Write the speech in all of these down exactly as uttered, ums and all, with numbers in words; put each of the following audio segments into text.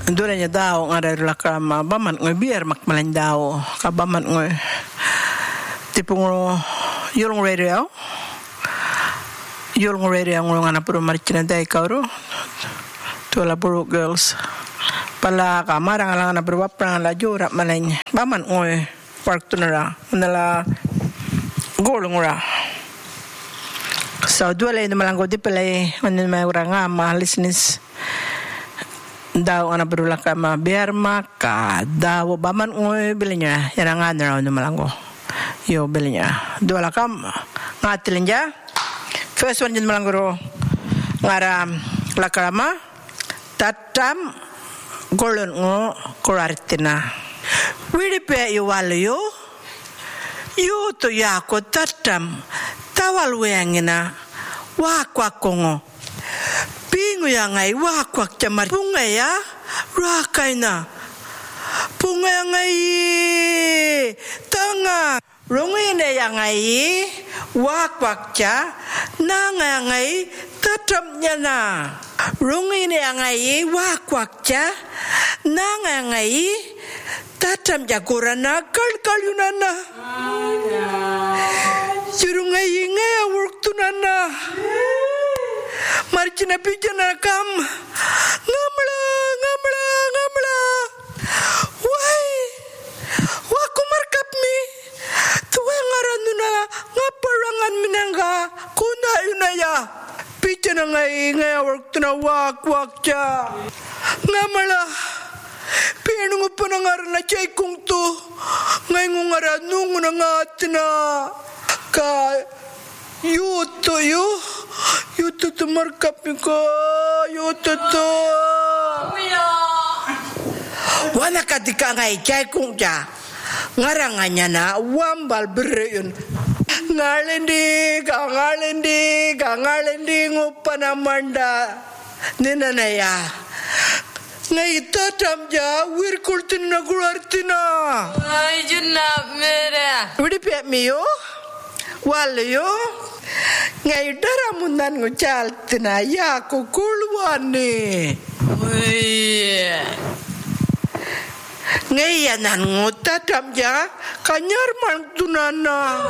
Dula niya daw nga rin lakama baman ngoy bier makmalan daw kabaman ngoy tipong yulong radio yulong radio ang nga na puro marchina day kauro tuwala puro girls pala kamara nga lang na puro wapra nga la jura malay baman ngoy park to nara nala golong ra so dula niya malang ko di palay manin may ura nga mahalisnis daw ana berula ka ma biar maka daw baman ngoy bilinya yan nga na raw malango yo bilinya dua lakam ngatilin ja first one din malango ngara lakama tatam golon ngo korartina wiri pe yo walyo yo to yako tatam tawal wengina wa kwa kongo pingu yang ai wa kwak chamar punga ya ra kaina punga yang ai tanga rongine yang ai wa kwak cha na yang ai tatam nyana rongine yang ai wa kwak cha na yang ai tatam jakurana kal kalunana jurungai inga work tunana marchina pijana kam ngamla ngamla ngamla wai waku markap mi tuwe ngaranuna ngaparangan minanga kuna yunaya pijana ngai ngai waktuna wak wakcha ngamla pinungu panangarana chay kung tu ngai ngungara nunguna ngatina ka yuto yu yuto tu markap ko yuto tu wana katika ngai chay kung ja ngaranganya na wambal bereyun ngalendi ka ngalendi ka ngalendi ngupana manda ninanaya ngai tatam ja wirkultina gulartina ay junna mere widi pe miyo walayo ngai daramunan ngucaltina ya ko kulwane ngai yanan ngutatam ja kanyar mantunana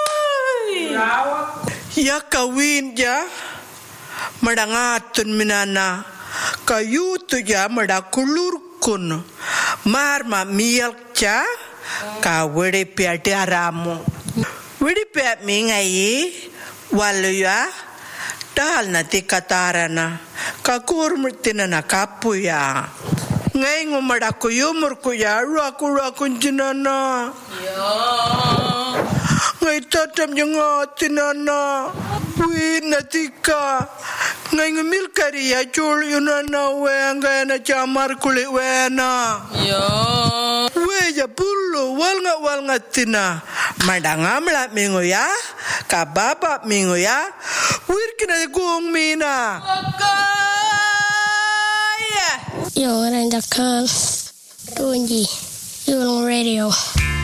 ya kawin ja madangatun minana kayutu ja madakulurkun marma miyak ja ka wede piate aramu wede piat mi ngai waluya dal na tikatarana kakur murtina na kapuya ngai ngumada ko yumur ko ya raku raku jinana yo ngai tatam jangatinana wina tika ngai ngmil kariya chul yunana wenga na chamar kulit wena yo weja pullo walnga walnga tina madangamla mingo ya kababa mingo ya wirkina gong mina yo randa kan tunji yulong radio